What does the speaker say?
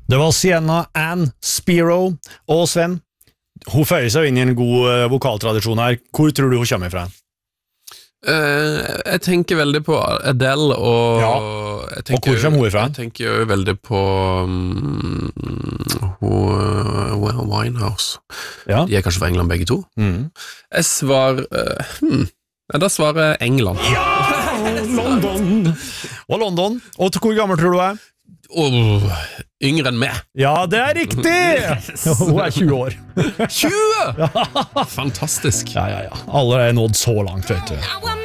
Det var Sienna Ann Spiro, og Sven, hun føyer seg inn i en god vokaltradisjon her. Hvor tror du hun kommer fra? Jeg tenker veldig på Adele og og hvor kommer hun fra? Jeg tenker jo veldig på Winehouse. De kanskje fra England begge to. Jeg svarer da svarer jeg England. London. Og hvor gammel tror du er? Yngre enn meg. Ja, det er riktig! Hun er 20 år. 20? Fantastisk. Ja. Alle er nådd så langt, vet du.